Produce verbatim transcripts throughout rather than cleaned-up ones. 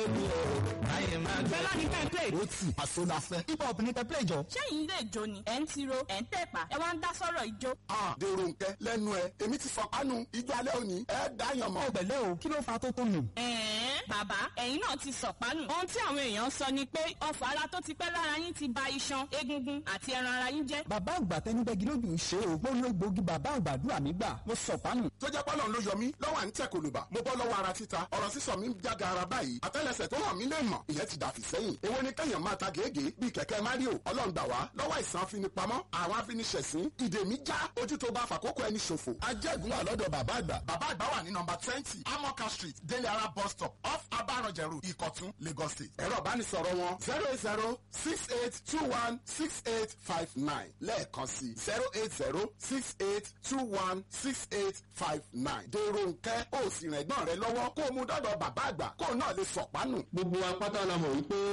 Bẹ́lá ni kẹ́ ń play. ó tì àṣọ la fẹ́. hip hop ní kẹ́ play jọ. Ṣẹ́yìn ilé ìjó ni ẹ̀ ń tiro ẹ̀ ń tẹ̀pà ẹ wá ń dá sọ́rọ̀ ìjó. Ah, dèrò nkẹ́ lẹ́nu ẹ̀ èmi ti fọ̀pánu ijó alẹ́ òní ẹ̀ dáyàn mọ́. ọ̀gbẹ̀lẹ̀ o kí ló fa tó tó nù. Ẹ̀ẹ́n bàbá ẹ̀yin náà ti sọ̀pánù. Ohun tí àwọn èèyàn sọ ni pé ọfọ̀ ara tó ti pẹ́ lára yín ti ba iṣan, egungun àti ẹran ara yín jẹ́. bàbá àgbà tẹnibẹ́gi lójú ń ṣe o. gbóná egbògi bàbá àgbàdúrà mi gbà mo sọ̀pánù. tó jẹ́ pọ́lọ́ ló yọ mí lọ́wọ́ à ń tẹ̀ kòlùbà mo bọ́ lọ́wọ́ ara títa ọ̀rọ̀ sísọ mi ń jáde ara báyìí àtẹ́lẹsẹ̀ tó hàn mí lè mọ̀ ìyẹn ti dàfí sẹ́yìn èwo ni kẹ́yàn máa ta gèégèé bíi kẹ̀kẹ́ Mario ọlọ́run gbà wá lọ́wọ́ ìsàn afinipamọ́ àwọn afiniṣẹ̀sín ìdè mi já ojú tó bá fàkókò ẹni ṣòfò. ajẹ́gun wà lọ́dọ̀ bàbá àgbà. bàbá àgbà wà ní nọmba twenty amoka street délé ara bus stop off abaranjẹ road ìkọ̀tún Lagos state. ẹ̀rọ ìbánisọ̀rọ̀ wọn zero eight zero six eight two one six eight five nine lẹ́ẹ̀kan sí zero eight zero six eight two one six eight five nine. dèrò nkẹ́ ó sì rìn ẹ̀gbọ́n rẹ lọ́wọ́ kó o mú dọ́dọ̀ bàbá àgbà kó o náà lè sọ̀pánù. gbogbo apáta la mọ̀ wípé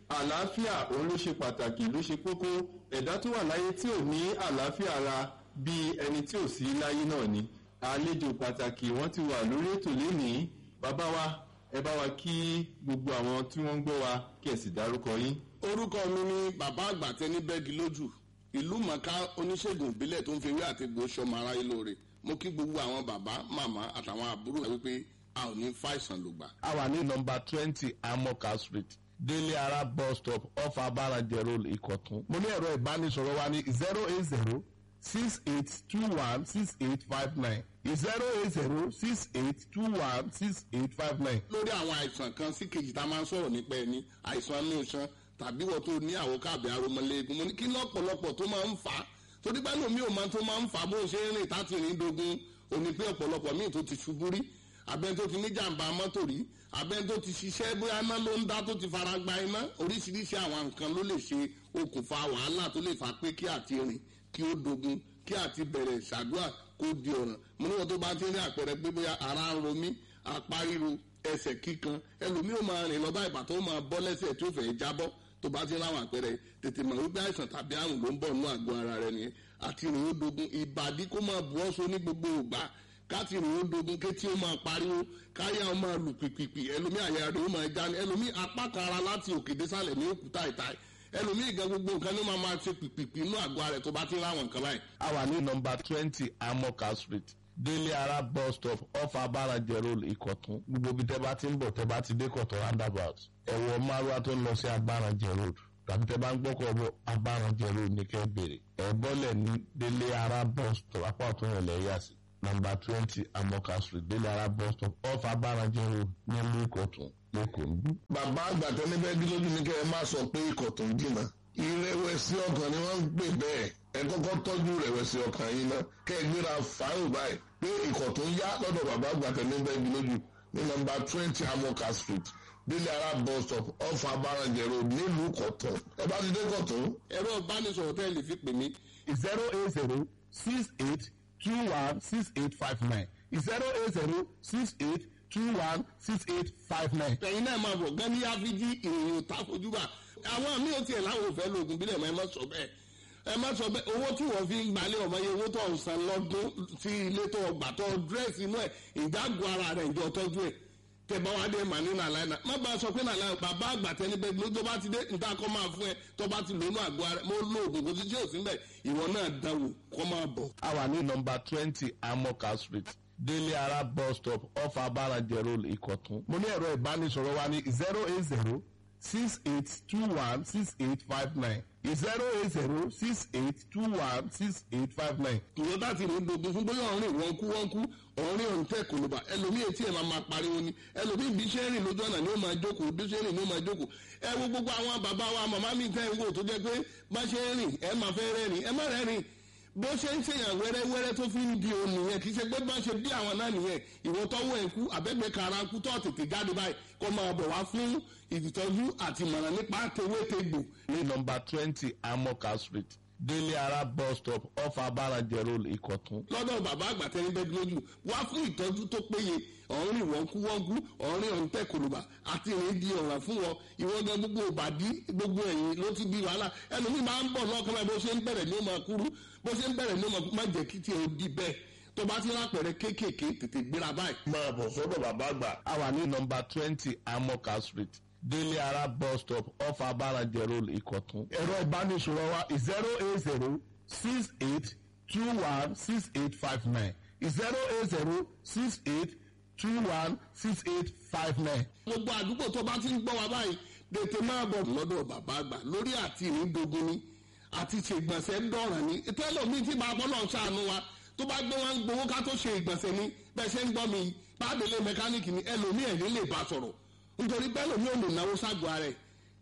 àlàáfíà òun ló ṣe pàtàkì ló ṣe kókó ẹ̀dá tó wà láyé tí ò ní àlàáfíà ara bíi ẹni tí ò sí láyé náà ni. àlejò pàtàkì wọ́n ti wà lórí ètò lénìí. bàbá wa ẹ bá wa kí gbogbo àwọn tí wọ́n ń gbọ́ wa kí ẹ sì dárúkọ yín. orúkọ mi ni bàbá àgbà tẹni bẹ́ẹ̀gì lójú ìlú mọ̀ká oníṣègùn ìbílẹ̀ tó ń fi ewé àti egbò ṣọmọ aráyé lóore. mo kí gbogbo àwọn bàbá màmá àtàwọn àbúrò wípé a ò ní fàìsàn lògbà. a wà ní nọmba twenty amoka street délé ara bus stop off abaranjẹ road ìkọ̀tún. mo ní ẹ̀rọ ìbánisọ̀rọ̀ wa ní zero eight zero six eight two one six eight five nine zero eight zero six eight two one six eight five nine. lórí àwọn àìsàn kan sí kejì tá a máa ń sọ̀rọ̀ nípa ẹni àìsàn inú iṣan tàbí wọ́n tó ní àwòkábí aromọléegun mo ní kí lọ́pọ̀lọpọ̀ tó máa ń fà á torí pé lómi ò máa tó máa ń fà á bó ṣe ń rìn táti rìn dogun òní pé ọ̀pọ̀lọpọ̀ míì tó ti ṣubú rí abẹ́ni tó ti ní jàǹbá mọ́tò rí abẹ́ni tó ti ṣiṣẹ́ bóyá iná ló ń dá tó ti fara gba iná oríṣiríṣi àwọn nǹkan ló lè ṣe okùnfà wàhálà tó lè fà pé kí àti rìn kí ó dogun kí àti bẹ̀rẹ̀ ṣàdúrà kó di ọ̀ràn mo ní wọn tó bá ti ní àpẹẹrẹ pé bóyá ara ń ro mí apá ríro ẹsẹ̀ kíkan ẹlòmíì ó máa rìn lọ bá ìbà tó máa bọ́ lẹ́sẹ̀ tó fẹ́ jábọ́ tó bá ti láwọn àpẹẹrẹ tètè mọ̀ wípé àìsàn tàbí àrùn ló ń bọ̀ nínú àgọ́ ara rẹ nìyẹn àti rìn ó dogun ìbàdí kó máa bu ọ́sọ ní gbogbo ìgbà káti rìn ó dogun kétí ó máa pariwo káyà ó máa lù pìpìpì ẹlòmíì àyà rẹ̀ ó máa já ní ẹlòmíì apá kan ara láti òkè désàlẹ̀ ní òkúta ìta ẹlòmíì gan gbogbo nǹkan ló máa máa ṣe pìpìpì inú àgọ́ ara rẹ̀ tó bá ti láwọn nǹkan báyìí. a wà ní nọmba twenty amoka street délé ara bus stop off abaranjẹ road ìkọ̀tún gbogbo ibi tẹ́ bá ti ń bọ̀ tẹ́ bá ti dé kọ̀tún roundabout ẹ̀wọ̀ márùwá tó ń lọ sí abaranjẹ road tàbí tẹ́ bá ń gbọ́kọ̀ bọ̀ abaranjẹ road ní kẹ́ bèrè ẹ̀bọ́lẹ̀ ní délé ara bus stop apá ọ̀tún rẹ̀ lẹ́yà sí nọmba twenty amoka street délé ara bus stop off abaranjẹ road nílùú ìkọ̀tún lẹ́kọ̀ọ́ níbí. bàbá àgbàtọ́ níbẹ̀ gílódù ní kẹ́ ẹ má sọ pé ìkọ̀tún jìnnà ìrẹ̀wẹ̀sì ọkàn ni wọ́n ń pè bẹ́ẹ̀ ẹ kọ́kọ́ tọ́jú ìrẹ̀wẹ̀sì ọkàn yìí náà kẹ́ ẹ gbéra fàáyò báyìí pé ìkọ̀tún yá lọ́dọ̀ bàbá àgbàtọ́ níbẹ̀ gílódù ní nọmba twenty amoka street délé ara bus stop off abaranjẹ road nílùú ìkọ̀tún ẹ bá ti dé ìkọ̀tún. ẹ̀rọ ìbánisọ̀rọ̀ tẹ́ ẹ lè fi pè mí zero eight zero six eight two one six eight five nine zero eight zero six eight two one six eight five nine. ẹ̀yin náà máa bọ̀ gán ní áfíjí ìròyìn òtá fojúbà àwọn míì ò tiẹ̀ láwọn òfẹ́ lóògùn bílẹ̀ mọ́ ẹ má sọ bẹ́ẹ̀ ẹ má sọ bẹ́ẹ̀ owó tí wọ́n fi ń gbalẹ̀ ọmọ yẹn owó tó ń san lọ́dún sí ilé tó ọgbà tó dírẹ́sì inú ẹ̀ ìdágọ́ ara rẹ̀ ìjọ tọ́jú ẹ̀ tẹ̀bá wa dé màní nàlá iná má bàa sọ pé nàlá bàbá àgbà tẹni bẹ́ẹ̀ ló tó bá ti dé níta kọ́ máa fún ẹ tó bá ti lónú àgọ́ ara mo lóògùn kò sí tí ò sí bẹ́ẹ̀ ìwọ náà dáwò kọ́ máa bọ̀. a wà ní nọmba twenty amoka street délé ara bus stop off abaranjẹ road ìkọ̀tún. mo ní ẹ̀rọ ìbánisọ̀rọ̀ wa ní zero eight zero six eight two one six eight five nine zero eight zero six eight two one six eight five nine. ìwọ bá ti rìn dogun fún bóyá ọ̀rìn wọn kú wọn kú ọ̀rìn ọ̀rìn tẹ̀ kòlóbà ẹlòmíì etí ẹ̀ máa máa pariwo ni ẹlòmíì bí ṣe ń rìn lójú ọ̀nà ni ó máa jókòó bí ṣe ń rìn ni ó máa jókòó ẹ wo gbogbo àwọn bàbá wa màmá mi tẹ́ ń wò tó jẹ́ pé bá ṣe ń rìn ẹ máa fẹ́ rẹ́rìn ẹ má rẹ́rìn bó ṣe ń ṣèyàn wẹ́rẹ́wẹ́rẹ́ tó fi ń di òun nìyẹn kì í ṣe pé bá ṣe bí àwọn náà nìyẹn ìwọ tọ́wọ́ ẹ̀ kú àbẹ́gbẹ́ kara kú tó tètè jáde báyìí kó máa bọ̀ wá fún ìtọ́jú àti ìmọ̀ràn nípa tewétegbò. ní nọmba twenty amoka street délé ara bus stop off abaranjẹ road ìkọ̀tún. lọ́dọ̀ bàbá àgbà tẹni bẹ́ẹ̀ lójú wá fún ìtọ́jú tó péye ọ̀rìn wọ́nkúwọ́nkú ọ̀rìn ọ̀ǹtẹ̀ kòlùbà àti ìrìn di ọ̀ràn fún wọn ìwọ́n gan gbogbo ìbàdí gbogbo ẹ̀yìn ló ti di wàhálà ẹlòmíì máa ń bọ̀ lọ́kàn báyìí bó ṣe ń bẹ̀rẹ̀ ní ó máa kúrú bó ṣe ń bẹ̀rẹ̀ ní ó máa má jẹ́ kí tiẹ̀ ó di bẹ́ẹ̀ tó bá ti rápẹ̀rẹ̀ kéékèèké tètè gbéra báyìí. máa bọ̀ sọ́dọ̀ bàbá àgbà. a wà ní nọmba twenty amoka street délé ara bus stop off abarajẹ road ìkọ̀tún. ẹ̀rọ ìbánisọ̀rọ̀ wa zero eight zero six eight two one six eight five nine zero eight zero six eight two one six eight five nine. gbogbo àdúgbò tó bá ti ń gbọ́ wa báyìí tètè máa bọ̀ lọ́dọ̀ bàbá àgbà lórí àti ìrìndògún ni àti ṣègbọ̀nsẹ̀ ń dọ̀ràn ni tẹ́lọ̀mí tí bá bọ́lọ̀ ṣàánú wa tó bá gbé wọn gbowó ká tó ṣe ìgbọ̀nsẹ̀ ni bẹ́ẹ̀ ṣe ń gbọ́ mi bábélé mẹkáníìkì ni ẹlòmí ẹ̀rí lè bá sọ̀rọ̀ nítorí bẹ́ẹ̀ lòmí ò lè náwó ságọ́ ara ẹ̀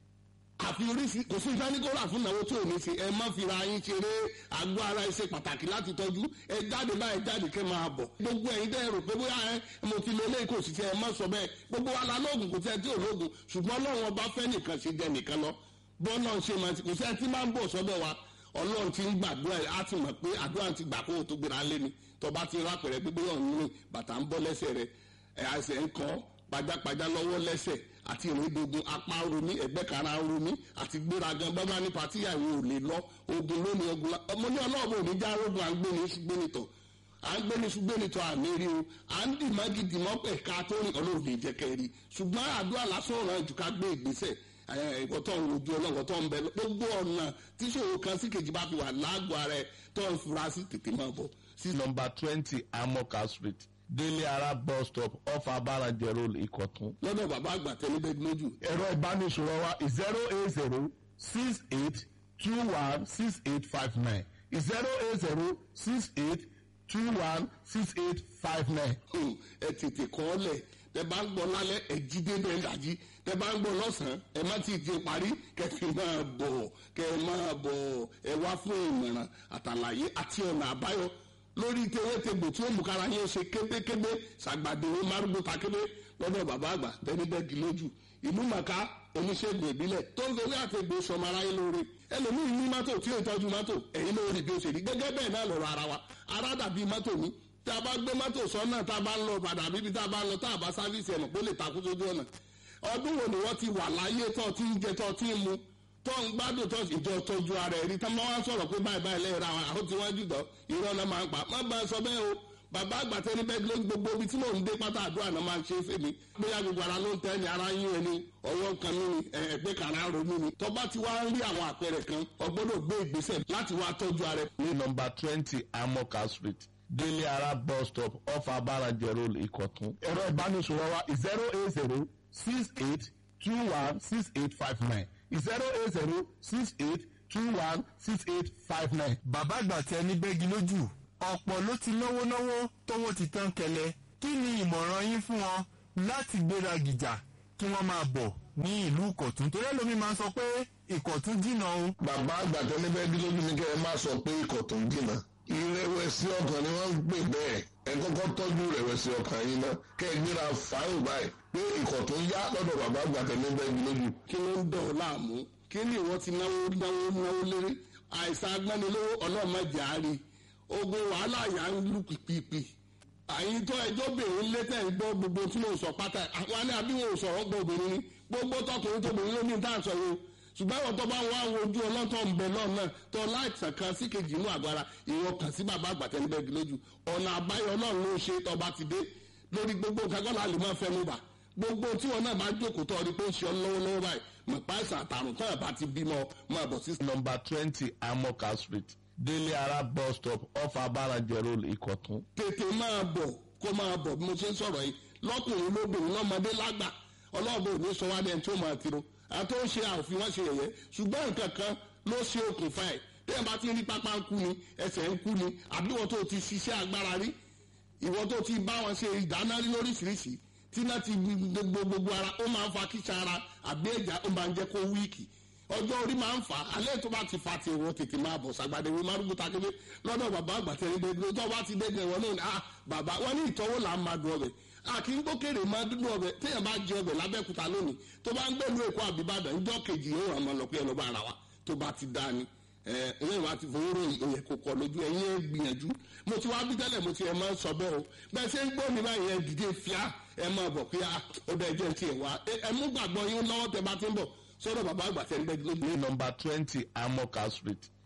àfi oríṣi kò sí ìfẹ́nikọ́ra fún ìnáwó tí ò ní ṣe ẹ má fi ra yín ṣeré àgọ́ ara ẹ ṣe pàtàkì láti tọ́jú ẹ jáde báyìí jáde kẹ́ máa bọ̀ gbogbo ẹ̀yin tẹ́ ẹ rò pé bóyá ẹ mo ti lé lé kò sí ṣe ẹ má sọ bẹ́ẹ̀ gbogbo wa la lóògùn kò sí ẹ tí ò lóògùn ṣùgbọ́n ọlọ́run ọba fẹ́ nìkan ṣe jẹ nìkan lọ bọ́ọ̀lọ́ ṣe máa ti kò sí ẹ tí máa ń bọ̀ sọ́dọ̀ wa ọlọ́run ti ń gbàdúrà á ti mọ̀ pé àdúrà ti gbà kó o tó gbéra lé ni tọba ti rápẹ̀rẹ̀ gbígbé ọ̀hún bàtà ń bọ́ lẹ́sẹ̀ rẹ̀ ẹ̀ àṣẹ ń kọ́ pajápajá lọ́wọ́ lẹ́sẹ̀ àti ìrìndògùn apá romi ẹ̀gbẹ́ kara romi àti gbéragan bábá ní patíyà ìwé ò lè lọ ogun lónìí ogun la ọmọ ní ọlọ́ọ̀bù òní já rogun à ń gbé ní ṣùgbẹ́nitọ̀ à ń gbé ní ṣùgbẹ́nitọ̀ àmì rí o à ń dì mágídì mọ́pẹ̀ ká tó rìn ọlọ́run lè jẹ́ kẹ́ rí ṣùgbọ́n àdúrà lásán ọ̀ràn jù ká gbé ìgbésẹ̀ ẹ̀kọ́ tó ń rojú ọlọ́run tó ń bẹ gbogbo ọ̀nà tíṣòro kan sí kejì bá fi wà lágọ̀ọ́ ara ẹ̀ tó ń fura sí tètè máa bọ̀. sí nọmba twenty amoka street délé ara bus stop off abarajẹ road ìkọ̀tún. lọ́dọ̀ bàbá àgbà tẹ́lẹ́bẹ́ lójú. ẹ̀rọ ìbánisọ̀rọ̀ wa zero eight zero six eight two one six eight five nine zero eight zero six eight two one six eight five nine. ẹ tètè kọ́ ọ lẹ̀ tẹ bá ń gbọ́ lálẹ́ ẹ jí débẹ̀ ń dàjí tẹ bá ń gbọ́ lọ́sàn-án ẹ má ti di parí kẹfì máa bọ̀ kẹ máa bọ̀ ẹ wá fún ìmọ̀ràn àtàlàyé àti ọ̀nà àbáyọ lórí tewétegbò tí ó mú kára yín ṣe kébékébé ṣàgbàdéwé márùnún takébé lọ́dọ̀ bàbá àgbà tẹ́nibẹ́gì lójú ìlú màkà oníṣègùn ìbílẹ̀ tó ń fowó àtẹ̀gbò sọmọ aráyé lóore ẹlòmíín ní mọ́tò tí ó tọ́jú mọ́tò ẹ̀yin lórí bí ó ṣe rí gẹ́gẹ́ bẹ́ẹ̀ náà lọ́rọ̀ ara wa ara dàbí mọ́tò ní tí a bá gbé mọ́tò sọ́nà tá a bá ń lọ padà bíbí tá a bá ń lọ tá a bá sáfíìsì ẹ̀nà kó lè takú sójú ọ̀nà ọdún wo ni wọ́n ti wà láyé tó ti ń jẹ tó ti ń mu tó ń gbádùn tó ìjọ tọ́jú ara ẹ̀rí tá máa wá sọ̀rọ̀ pé báyìí báyìí lẹ́yìn ra àwọn tí wọ́n jùlọ irọ́ náà máa ń pa má bá a sọ bẹ́ẹ̀ o bàbá àgbà tẹ́ni bẹ́ẹ̀ ló ń gbogbo ibi tí mò ń dé pátá àdúrà náà máa ń ṣe é fèmí bóyá gbogbo ara ló ń tẹ́ ni ara yín ẹni ọwọ́ kan mí ni ẹgbẹ́ kàrá ronú ni tó bá ti wá ń rí àwọn àpẹẹrẹ kan ọgbọ́dọ̀ gbé ìgbésẹ̀ láti wá tọ́jú ara ẹ̀. ní nọmba twenty amoka street délé ara bus stop off abarajẹ road ìkọ̀tún. ẹ̀rọ ìbánisọ̀rọ̀ wa zero eight zero six eight two one six eight five nine zero eight zero six eight two one six eight five nine. bàbá àgbà tẹ ní bẹ́gi lójú ọ̀pọ̀ ló ti náwó náwó tówó ti tán kẹlẹ̀ kí ni ìmọ̀ràn yín fún wọn láti gbéra gìjà kí wọ́n máa bọ̀ ní ìlú ìkọ̀tún torí ẹlòmí máa ń sọ pé ìkọ̀tún jìnnà o. bàbá àgbà tẹ ní bẹ́gi lójú ni kẹ́ ẹ má sọ pé ìkọ̀tún jìnnà ìrẹ̀wẹ̀sì ọkàn ni wọ́n ń pè bẹ́ẹ̀ ẹ kọ́kọ́ tọ́jú ìrẹ̀wẹ̀sì ọkàn yín náà kẹ́ ẹ gbéra fáìlì báyìí pé ìkọ̀tún yá lọ́dọ̀ bàbá àgbà tẹ ní bẹ́gi lójú. kí ló ń dọ̀ ọ́ láàmú kí ni ìwọ ti náwó náwó náwó lérí àìsàn agbánilówó ọlọ́mọdé àárí ogun wàhálà yà ń lù pìpìpì àyìn tó ẹjọ́ bèrè létẹ̀ ń gbọ́ gbogbo tí mo sọ pátá àwọn alẹ́ àbí wọn ò sọ̀rọ̀ gbọ́ obìnrin ni gbogbo tọkùnrin tóbìnrin ló ní tá à ń sọ yìí ṣùgbọ́n àwọn tó bá wá wojú ọlọ́tọ̀ ń bẹ lọ́nà tó láìsàn kan sí kejì inú àgbára ìwọ kàn sí bàbá àgbàtẹ́nibẹ́gi lójú ọ̀nà àbáyọ ọlọ́run ló ṣe tọba ti dé lórí gbogbo kagọ́lá lè máa fẹ́ mú bà gbogbo tí wọn náà bá jókòó tó ọdí pé ń ṣe ọ lọ́wọ́lọ́wọ́ báyìí mọ̀ páìsàn àtàrùn tó ẹ̀ bá ti bímọ máa bọ̀ sí. nọmba twenty amoka street délé ara bus stop off abarajẹ road ìkọ̀tún. tètè máa bọ̀ kó máa bọ̀ bí mo ṣe ń sọ̀rọ̀ yìí lọ́kùnrin lóbìnrin lọ́mọdé lágbà ọlọ́ọ̀bù ò ní sọ wá dẹ́n tó máa tiro àti ó ń ṣe àfihàn wọn ṣe yẹ̀yẹ́ ṣùgbọ́n nǹkan kan ló ṣe okùnfà ẹ̀ tẹ́yìn bá ti rí pápá ń kú ni ẹsẹ̀ ń kú ni àbí ìwọ tó ti ṣiṣẹ́ agbára rí ìwọ tó ti bá wọn ṣe ìdáná rí lóríṣiríṣi tí náà ti gbogbo gbogbo ara ó máa ń fa kíṣà ara àbí ẹ̀já ó máa ń jẹ́ kó wíìkì ọjọ́ orí máa ń fà á alẹ́ tó bá ti fa ti ìwọ tètè máa bọ̀ sàgbàdé ìwé márùn bùtà kébé lọ́dọ̀ bàbá àgbà tẹ̀lé dé lọ́jọ́ bá ti dé ìwọ náà ah bàbá wọn ní ìtọ́wò là ń máa dùn ọbẹ̀ àkì ń gbókèrè máa dúdú ọbẹ̀ téèyàn bá jẹ ọbẹ̀ lábẹ́kúta lónìí tó bá ń gbẹ̀lú èkó àbíbàdàn ńjọ́ kejì yóò ràn mọ́ lọ pé ẹlọ́gbà ara wa tó bá ti dá ni ẹ̀yìn wa ti fowó ròyìn òye kò kọ lójú ẹ̀yìn ẹ̀ gbìyànjú mo ti wá bí tẹ́lẹ̀ mo ti ẹ̀ máa ń sọ bẹ́ẹ̀ o bẹ́ẹ̀ ṣe ń gbọ́ mi báyìí ẹ̀ dìde fíà ẹ̀ máa bọ̀ pé ó bẹ́ẹ̀ jẹ́ ti ẹ̀ wá ẹ̀ mú gbàgbọ́ yín lọ́wọ́ tẹ bá ti ń bọ̀ sọ́dọ̀ bàbá àgbà tẹ́ ń bẹ́ẹ̀ lójú. ní nọmba twenty amoka street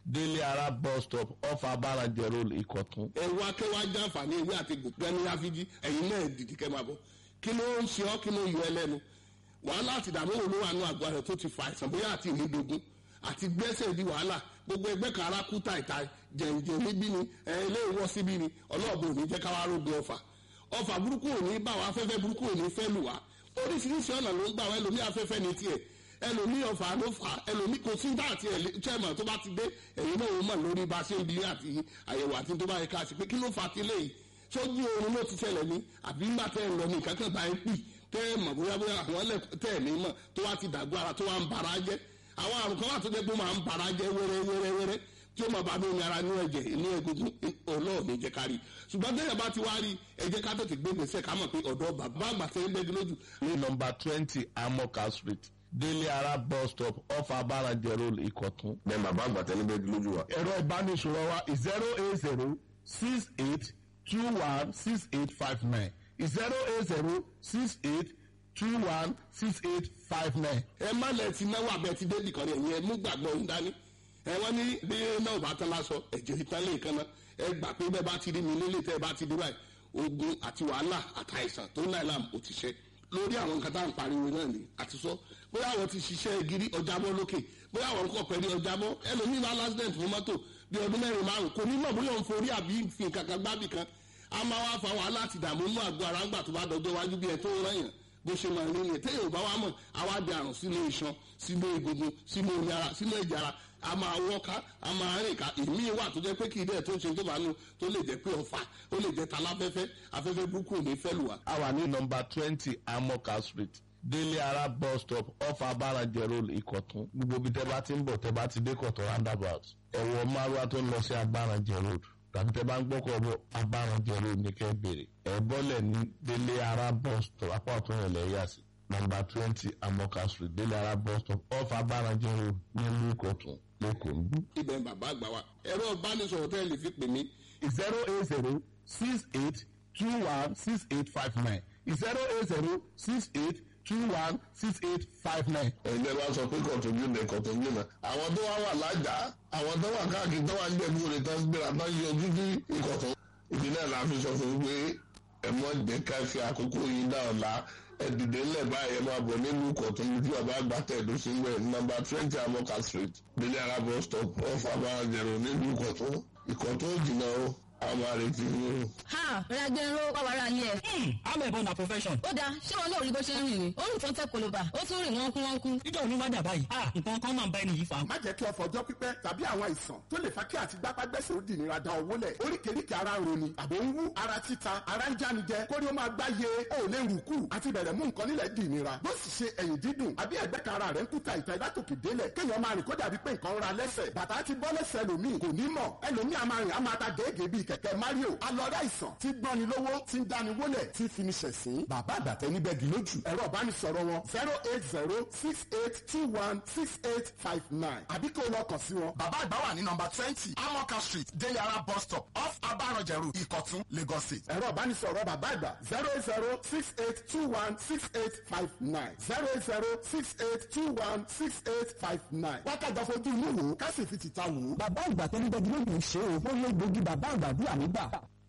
délé ara bus stop off abarajẹ road ìkọ̀tún. ẹ̀rọ akẹ́wà jàǹfààní ewé àti gbẹ̀gbẹ́ ní àfijì ẹ̀yin náà dìdí kẹ́ máa bọ̀ kí ló ń ṣe ọ́ kí ló ń yọ ẹ lẹ́nu wàhálà àti ìdààmú wo ló wà nù àgọ́ rẹ̀ tó ti fa àìsàn bóyá àti ìnídogun àti gbẹ́sẹ̀ di wàhálà gbogbo ẹgbẹ́ kan ara kú tàìtà jẹ̀ǹjẹ̀ níbí ni ilé ìwọ́ síbí ni ọlọ́ọ̀bù ò ní jẹ́ káwá rógun ọfà ọfà burúkú ò ní bá wa afẹ́fẹ́ burúkú ò ní fẹ́ lù wá oríṣiríṣi ọ̀nà ló ń gbà wá ẹlòmí afẹ́fẹ́ ní tiẹ̀ ẹlòmí ọfà ló fà ẹlòmí kò sí dá àti chairman tó bá ti dé ẹ̀yin náà ó mọ̀ lórí bá a ṣe ń bi àti àyẹ̀wò àti tó bá yẹ ká ṣe pé kí ló fà ti léyìí sójú oorun ló ti ṣẹlẹ̀ ní àbí ńgbà tẹ́ ẹ̀ lọ ní ìkákan bá ẹ pì tẹ́ ẹ mọ̀ bóyá bóyá àwọn ẹlẹ́ tẹ́ ẹ̀ ní mọ̀ tó wá ti dàgbọ́ ara tó wá ń bara jẹ́ àwọn àrùn kan wà tó jẹ́ pé ó máa ń bara jẹ́ wẹ́rẹ́ wẹ́rẹ́ wẹ́rẹ́ tí ó máa bá lómi ara inú ẹ̀jẹ̀ inú egungun ọlọ́ọ̀ni jẹ́ ká rí ṣùgbọ́n tẹ́lẹ̀ bá ti wá rí ẹ jẹ́ ká tètè gbé gbèsè ká mọ̀ pé ọ̀dọ́ bàbá àgbà tẹ́ ń gbẹ́gi lójú. ní nọ́mbà twenty amoka street délé ara bus stop off abarajẹ road ìkọ̀tún. bẹ́ẹ̀ bàbá àgbà tẹ́ ń gbẹ́gi lójú wa. ẹ̀rọ ìbánisọ̀rọ̀ wa zero eight zero six eight two one six eight five nine zero eight zero six eight two one six eight five nine. ẹ má lẹ ti náwó abẹ ti débì kan ní ẹ̀yìn ẹ mú gbàgbọ́ ń dání ẹ wọ́n ní bí náà bá tán lásọ ẹ̀jẹ̀ ìtàn lè kan náà ẹ gbà pé bẹ́ẹ̀ bá ti rí mi nílé tẹ́ ẹ bá ti rí báyìí ogun àti wàhálà àtàìsàn tó náà làm ó ti ṣe lórí àwọn nǹkan tá à ń pariwo náà ni àti sọ bóyá àwọn ti ṣiṣẹ́ gírí ọjàbọ́ lókè bóyá àwọn nǹkan pẹ̀lú ọjàbọ́ ẹlòmíràn alásídẹ̀ǹtì fún mọ́tò bí ọdún mẹ́rin márùn kò ní mọ̀ bóyá òun forí àbí fi nǹkan kan gbábì kan a máa wá fa wàhálà àti ìdààmú inú àgọ́ ara ńgbà tó bá dọjọ́ wájú bí ẹ tó ń rẹ̀yàn bó ṣe máa rí ni téèyàn bá wá mọ̀ àwa di àrùn sínú iṣan sínú egungun sínú omi ara sínú ẹ̀jẹ̀ ara a máa wọ́ká a máa rìn ká èmi wà tó jẹ́ pé kì í dẹ̀ tó ń ṣe tó bá nu tó lè jẹ́ pé ọ̀fà ó lè jẹ́ taláfẹ́fẹ́ afẹ́fẹ́ burúkú ò ní fẹ́ lù wá. a wà ní nọ́mbà twenty amoka street délé ara bus stop off abarajẹ road ìkọ̀tún gbogbo ibi tẹ́ bá ti ń bọ̀ tẹ́ bá ti dé kọ̀tún roundabout ẹ̀wọ̀ márùwá tó ń lọ sí abarajẹ road tàbí tẹ́ bá ń gbọ́kọ̀ bọ̀ abarajẹ road ní kẹ́ bèrè ẹ̀ bọ́lẹ̀ ní délé ara bus stop apá ọ̀tún rẹ̀ lẹ́yà sí nọ́mbà twenty amoka street délé ara bus stop off abarajẹ road nílùú ìkọ̀tún lẹ́kọ̀ọ́ ń bí. ibẹ̀ bàbá àgbà wa ẹ̀rọ ìbánisọ̀rọ̀ tẹ́ ẹ lè fi pè mí zero eight zero six eight two one six eight five nine zero eight zero six eight two one six eight five nine. ẹ̀yin ẹ bá sọ pé kọ̀tùnjú ní kọ̀tùnjú náà àwọn tó wá wà lájà àwọn tó wà káàkiri tó wà ń jẹ̀bú rẹ̀ tó ń gbéra tó ń yọjú sí ìkọ̀tún. ìdí náà la fi sọ fún un pé ẹ mọ̀ jẹ́ ká fi àkókò yìí dá ọ̀la ẹ dìde ńlẹ̀ báyìí ẹ máa bọ̀ nínú ìkọ̀tún ní tí bàbá àgbà tẹ̀dó sí wẹ̀ nọ́mbà twenty amoka street délé ara bus stop off abarajẹ̀rò nínú ìkọ̀tún ìkọ̀tún jìnnà o àwọn àrètí ni o. ha rẹ́gbẹ́ ló wà wàrà yẹ. I'm a born a profession. ó dáa ṣé wọn náà rí bó ṣe ń rìn ni ó rìn tó ń tẹ koloba ó tún rìn wọ́n kú wọ́n kú. níjọ́ ní wájà báyìí ah nǹkan kan máa ń bá ẹni yìí fa. má jẹ́ kí ọ̀fọ̀ ọjọ́ pípẹ́ tàbí àwọn àìsàn tó lè fa kí àti gbápágbẹ́sẹ̀ ó dìnira da owó lẹ̀ oríkèéríkèé ara ń roni àbò ń wú ara títa ara ń jánijẹ kórí ó máa gbáyé ó lè rù kù àti bẹ̀rẹ̀ mú nǹkan nílẹ̀ dìnira bó sì ṣe ẹ̀yìn dídùn àbí ẹ̀gbẹ́ kan ara rẹ̀ ń kúta ìta ìdátòkè délẹ̀ kéèyàn máa rìn kó dàbí pé nǹkan ra lẹ́sẹ̀ bàtà ti bọ́ lẹ́sẹ̀ ẹlòmíì kò ní mọ̀ ẹlòmíì a máa rìn a máa ta gèégèé bíi kẹ̀kẹ́ Mario alọ́rẹ́ àìsàn tí gbọ́ni lówó tí ń dáni wólẹ̀ tí fi ní ṣẹ̀sín bàbá àgbàtẹ́ níbẹ̀ gì lójú ẹ̀rọ ìbánisọ̀rọ̀ wọn zero eight zero six eight two one six eight five nine àbí kí o lọ kàn sí wọn. bàbá àgbà wà ní nọ́mbà twenty amoka street deyara bus stop off abarajẹ̀rù ìkọ̀tún Lagos State. ẹ̀rọ ìbánisọ̀rọ̀ bàbá àgbà zero eight zero six eight two one six eight five nine zero eight zero six eight two one six eight five nine. wákàtí fojú inú wò ó ká sì fi tìta wò ó. bàbá àgbà tẹ́lẹ̀ gbẹ́gbẹ́ ló ń ṣe é o ó lé gbòógì bàbá àgbà bí àmì gbà.